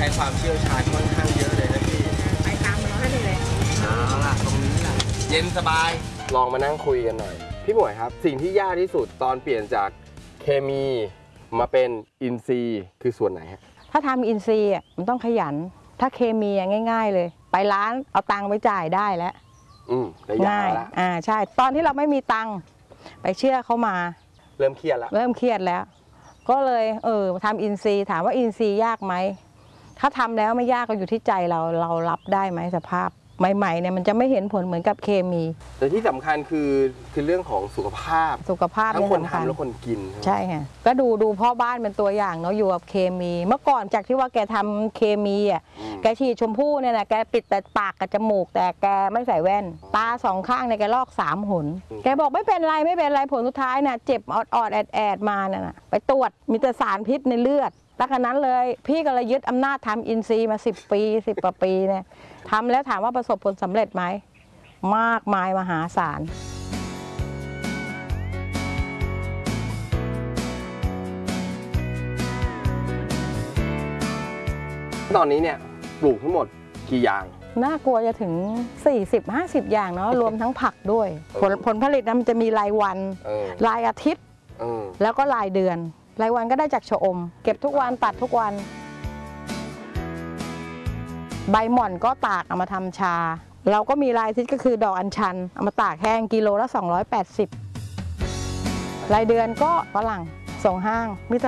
ช้ความเชี่ยวชาญค่อนข้างเยอะเลยนะพี่ไปตามร้านเลยเอาล่ะตรงนี้แหละเย็นสบายลองมานั่งคุยกันหน่อยพี่หมวยครับสิ่งที่ยากที่สุดตอนเปลี่ยนจากเคมีมาเป็นอินทรีย์คือส่วนไหนฮะถ้าทำอินทรีย์มันต้องขยันถ้าเคมีง่ายๆเลยไปร้านเอาตังค์ไปจ่ายได้แล้วง่ายใช่ตอนที่เราไม่มีตังค์ไปเชื่อเขามาเริ่มเครียดแล้วก็เลยทำอินทรีย์ถามว่าอินทรีย์ยากไหมถ้าทำแล้วไม่ยากก็อยู่ที่ใจเรารับได้ไหมสภาพใหม่ๆเนี่ยมันจะไม่เห็นผลเหมือนกับเคมีแต่ที่สำคัญคือเรื่องของสุขภาพทั้งคนทำและคนกินใช่ค่ะก็ดูพ่อบ้านเป็นตัวอย่างเนาะอยู่กับเคมีเมื่อก่อนจากที่ว่าแกทำเคมีแกฉีดชมพู่เนี่ยนะแกปิดแต่ปากกับจมูกแต่แกไม่ใส่แว่นตาสองข้างเนี่ยแกลอก3 หนแกบอกไม่เป็นไรผลสุดท้ายน่ะเจ็บออดแอดมาน่ะไปตรวจมีแต่สารพิษในเลือดตั้งแต่นั้นเลยพี่ก็เลยยึดอำนาจทำอินทรีย์มา10 ปี 10 กว่าปีเนี่ยทำแล้วถามว่าประสบผลสำเร็จไหมมากมายมหาศาลตอนนี้เนี่ยปลูกทั้งหมดกี่อย่างน่ากลัวจะถึง40-50 อย่างเนาะรวมทั้งผักด้วยผลผลิตมันจะมีรายวันรายอาทิตย์แล้วก็รายเดือนรายวันก็ได้จากชะอมเก็บทุกวันตัดทุกวันใบหม่อนก็ตากเอามาทำชาเราก็มีรายอาทิตย์ก็คือดอกอัญชันเอามาตากแห้งกิโลละ280รายเดือนก็ฝรั่งส่งห้างมี